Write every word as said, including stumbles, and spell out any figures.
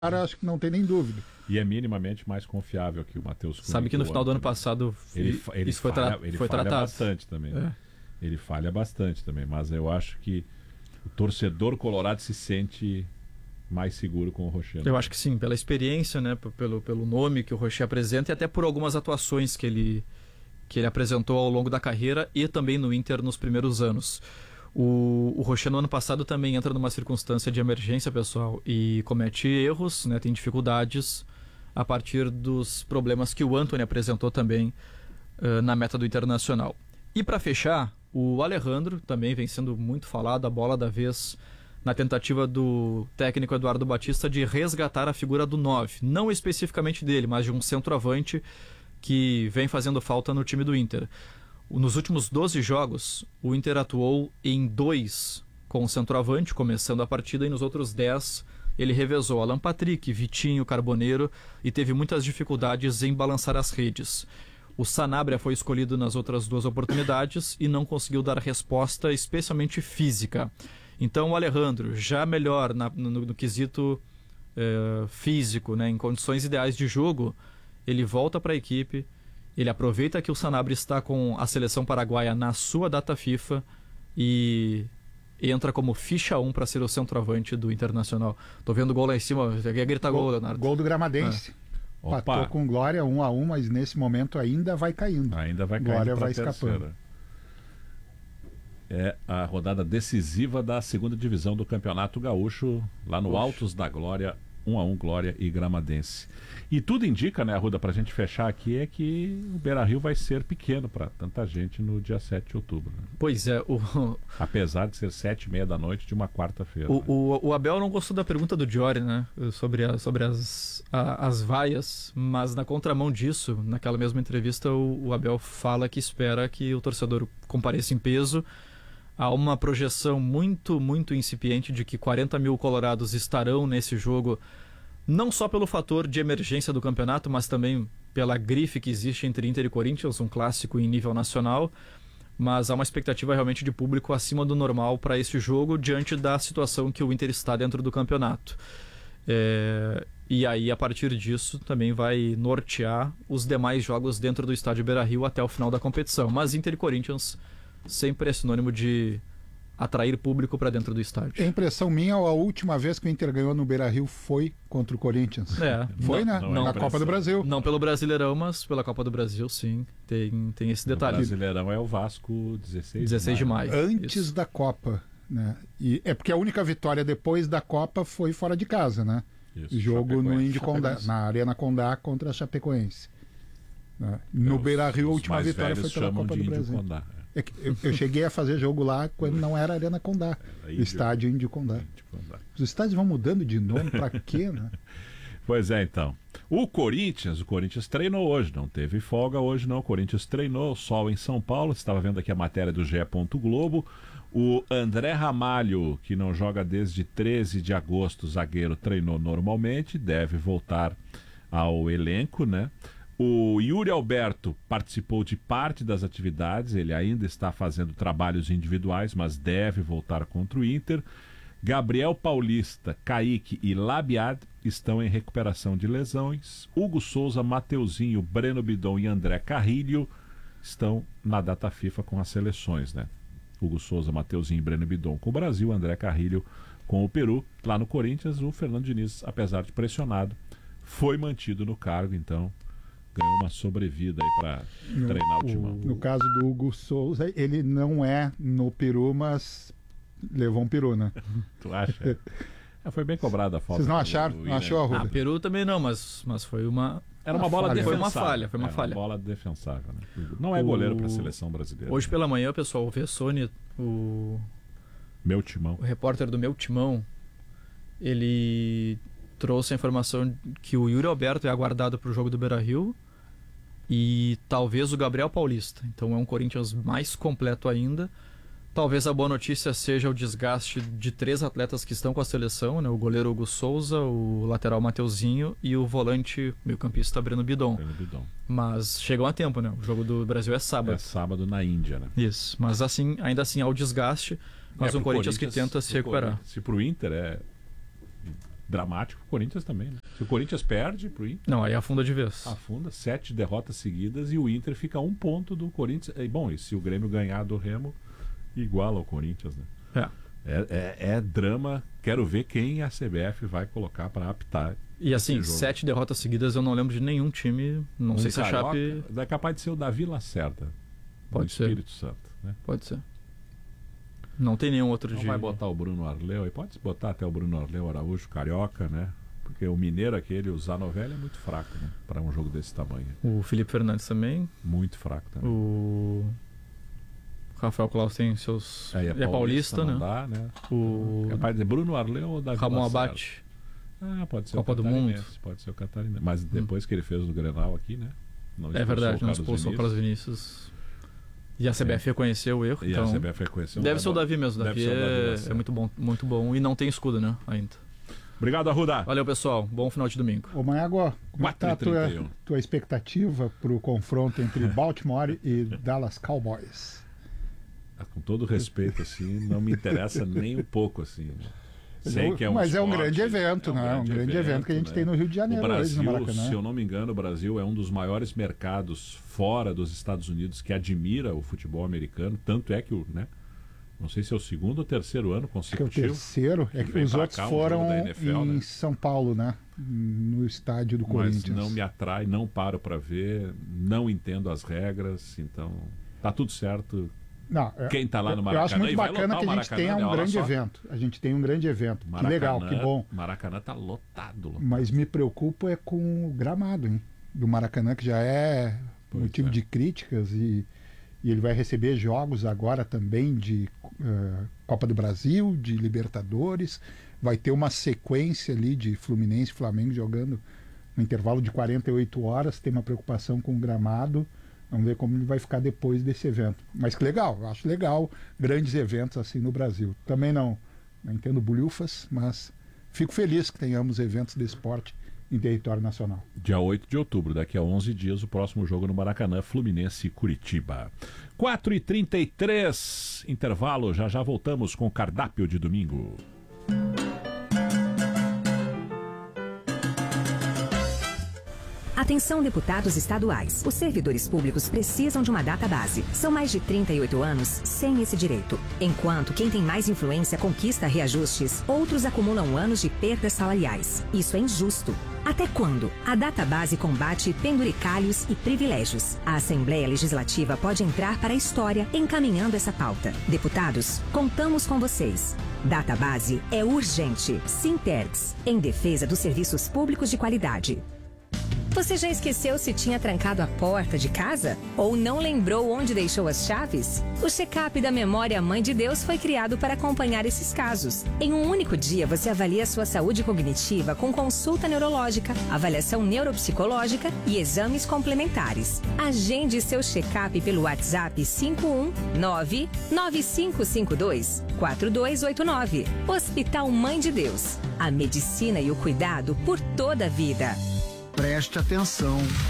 cara, acho que não tem nem dúvida. E é minimamente mais confiável que o Matheus Cunha. Sabe que no final do ano passado ele, ele isso foi, falha, tra ele foi falha tratado. bastante também. É. Ele falha bastante também, mas eu acho que o torcedor colorado se sente mais seguro com o Rocher. Eu acho que sim, pela experiência, né, pelo, pelo nome que o Rocher apresenta e até por algumas atuações que ele, que ele apresentou ao longo da carreira e também no Inter nos primeiros anos. O, o Rocher no ano passado também entra numa circunstância de emergência, pessoal, e comete erros, né, tem dificuldades a partir dos problemas que o Antony apresentou também uh, na meta do Internacional. E para fechar, o Alejandro também vem sendo muito falado, a bola da vez na tentativa do técnico Eduardo Batista de resgatar a figura do nove, não especificamente dele, mas de um centroavante que vem fazendo falta no time do Inter. Nos últimos doze jogos, o Inter atuou em dois com o centroavante, começando a partida, e nos outros dez ele revezou Alan Patrick, Vitinho, Carboneiro, e teve muitas dificuldades em balançar as redes. O Sanabria foi escolhido nas outras duas oportunidades e não conseguiu dar resposta, especialmente física. Então o Alejandro, já melhor na, no, no quesito eh, físico, né, em condições ideais de jogo, ele volta para a equipe. Ele aproveita que o Sanabria está com a seleção paraguaia na sua data FIFA e entra como ficha um para ser o centroavante do Internacional. Tô vendo o gol lá em cima, ia gritar gol, gol, Leonardo. Gol do Gramadense. Ah. Patou com Glória um a um, mas nesse momento ainda vai caindo. Ainda vai caindo. Glória vai escapando. É a rodada decisiva da segunda divisão do Campeonato Gaúcho, lá no Oxe. Altos da Glória, um a um, Glória e Gramadense. E tudo indica, né, Arruda, pra gente fechar aqui, é que o Beira-Rio vai ser pequeno para tanta gente no dia sete de outubro. Né? Pois é. O... Apesar de ser sete e meia da noite de uma quarta-feira. O, né? o, o Abel não gostou da pergunta do Diori, né, sobre, a, sobre as, a, as vaias, mas na contramão disso, naquela mesma entrevista, o, o Abel fala que espera que o torcedor compareça em peso. Há uma projeção muito, muito incipiente de que quarenta mil colorados estarão nesse jogo, não só pelo fator de emergência do campeonato, mas também pela grife que existe entre Inter e Corinthians, um clássico em nível nacional. Mas há uma expectativa realmente de público acima do normal para esse jogo, diante da situação que o Inter está dentro do campeonato. É... E aí, a partir disso, também vai nortear os demais jogos dentro do estádio Beira-Rio até o final da competição. Mas Inter e Corinthians sempre é sinônimo de atrair público para dentro do estádio. A impressão minha, a última vez que o Inter ganhou no Beira-Rio foi contra o Corinthians. É, foi, não, né? Não, na é Copa do Brasil. Não pelo Brasileirão, mas pela Copa do Brasil, sim. Tem, tem esse detalhe. O Brasileirão é o Vasco dezesseis de maio. Antes Isso. da Copa, né? E é porque a única vitória depois da Copa foi fora de casa, né? Isso, jogo no Indy Condá, na Arena Condá contra a Chapecoense. Né? No os, Beira-Rio, a última vitória foi pela Copa do Brasil. Condá. É que eu, eu cheguei a fazer jogo lá quando não era Arena Condá, o estádio Indy Condá. Os estádios vão mudando de nome para quê, né? Pois é, então. O Corinthians, o Corinthians treinou hoje, não teve folga hoje não, o Corinthians treinou, sol em São Paulo, estava vendo aqui a matéria do G E. Globo. O André Ramalho, que não joga desde treze de agosto, zagueiro, treinou normalmente, deve voltar ao elenco, né? O Yuri Alberto participou de parte das atividades, ele ainda está fazendo trabalhos individuais, mas deve voltar contra o Inter. Gabriel Paulista, Kaique e Labiad estão em recuperação de lesões. Hugo Souza, Mateuzinho, Breno Bidon e André Carrilho estão na data FIFA com as seleções, né? Hugo Souza, Mateuzinho e Breno Bidon com o Brasil, André Carrilho com o Peru. Lá no Corinthians, o Fernando Diniz, apesar de pressionado, foi mantido no cargo, então ganhou uma sobrevida aí para treinar o timão. No caso do Hugo Souza, ele não é no Peru, mas levou um peru, né? Tu acha? É, foi bem cobrada a falta. Vocês não acharam? Não achou a Ruda? Ah, Peru também não, mas, mas foi uma... Era uma, uma bola defensável. Foi uma falha, foi uma Era falha. uma bola defensável, né? Não é goleiro para a seleção brasileira. Hoje pela manhã, pessoal, o Vessone, o... Meu Timão. O repórter do Meu Timão, ele trouxe a informação que o Yuri Alberto é aguardado para o jogo do Beira-Rio e talvez o Gabriel Paulista. Então é um Corinthians mais completo ainda. Talvez a boa notícia seja o desgaste de três atletas que estão com a seleção, né? O goleiro Hugo Souza, o lateral Mateuzinho e o volante meio-campista Breno Bidon. Breno Bidon. Mas chegam a tempo, né? O jogo do Brasil é sábado. É sábado na Índia, né? Isso, mas assim, ainda assim há o desgaste, mas é, um Corinthians, Corinthians que tenta se recuperar. Se pro Inter é dramático o Corinthians também, né? Se o Corinthians perde pro Inter... Não, aí afunda de vez. Afunda, sete derrotas seguidas e o Inter fica a um ponto do Corinthians. E, bom, e se o Grêmio ganhar do Remo, iguala ao Corinthians, né? É. É, é, é drama. Quero ver quem a C B F vai colocar para apitar. E assim, sete derrotas seguidas eu não lembro de nenhum time. Não um sei se a Chape... É capaz de ser o Davi Lacerda. Pode ser. Espírito Santo, né? Pode ser. Não tem nenhum outro não de... vai botar o Bruno Arleu, e pode botar até o Bruno Arleu, Araújo, Carioca, né? Porque o mineiro aquele, o Zanovelli, é muito fraco, né? Para um jogo desse tamanho. O Felipe Fernandes também. Muito fraco também. O Rafael Claus tem seus... É, é paulista, é paulista né? Dá, né? O... É capaz de Bruno Arleu ou Davi Ramon Lacerda. Abate. Ah, pode ser Copa o do Mundo. Pode ser o catarinense. Mas depois hum. que ele fez no Grenal aqui, né? Não é verdade, não expulsou o Carlos Vinícius. E a C B F é. reconheceu o erro. E então... a C B F reconheceu. Deve ser o Davi mesmo. Davi, Davi é... é muito bom, muito bom. E não tem escudo, né? Ainda. Obrigado, Arruda. Valeu, pessoal. Bom final de domingo. Ô, Manhago, como é que tá a tua, tua expectativa para o confronto entre Baltimore e Dallas Cowboys? Com todo respeito, assim, não me interessa nem um pouco, assim. Sei que é um Mas esporte, é um grande evento, é um né? Grande um grande evento, evento que a gente né? tem no Rio de Janeiro. O Brasil, hoje, no Maracanã. Se eu não me engano, o Brasil é um dos maiores mercados fora dos Estados Unidos que admira o futebol americano. Tanto é que o, né? Não sei se é o segundo ou terceiro ano consecutivo. Acho que é o terceiro. É que, que os outros foram um N F L, em né? São Paulo, né? No estádio do Corinthians. Mas não me atrai, não paro para ver, não entendo as regras, então tá tudo certo. Não, quem está lá no Maracanã, eu acho muito bacana que a gente tenha um grande só. evento. A gente tem um grande evento. Maracanã, que legal, que bom. Maracanã está lotado, lotado. Mas me preocupo é com o gramado, hein? Do Maracanã, que já é pois motivo é. de críticas e, e ele vai receber jogos agora também de uh, Copa do Brasil, de Libertadores. Vai ter uma sequência ali de Fluminense e Flamengo jogando no intervalo de quarenta e oito horas. Tem uma preocupação com o gramado. Vamos ver como ele vai ficar depois desse evento. Mas que legal, eu acho legal grandes eventos assim no Brasil. Também não, não entendo bolhufas, mas fico feliz que tenhamos eventos de esporte em território nacional. Dia oito de outubro, daqui a onze dias, o próximo jogo no Maracanã, Fluminense e Curitiba. quatro e trinta e três, intervalo, já já voltamos com o cardápio de domingo. Atenção, deputados estaduais. Os servidores públicos precisam de uma database. São mais de trinta e oito anos sem esse direito. Enquanto quem tem mais influência conquista reajustes, outros acumulam anos de perdas salariais. Isso é injusto. Até quando? A database combate penduricalhos e privilégios. A Assembleia Legislativa pode entrar para a história encaminhando essa pauta. Deputados, contamos com vocês. Database é urgente. Sintergs, em defesa dos serviços públicos de qualidade. Você já esqueceu se tinha trancado a porta de casa? Ou não lembrou onde deixou as chaves? O check-up da Memória Mãe de Deus foi criado para acompanhar esses casos. Em um único dia, você avalia sua saúde cognitiva com consulta neurológica, avaliação neuropsicológica e exames complementares. Agende seu check-up pelo WhatsApp cinco um nove nove cinco cinco dois quatro dois oito nove. Hospital Mãe de Deus. A medicina e o cuidado por toda a vida. Preste atenção.